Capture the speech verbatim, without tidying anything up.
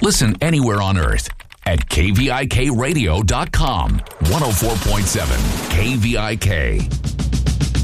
Listen anywhere on earth at K V I K radio dot com. one oh four point seven K V I K.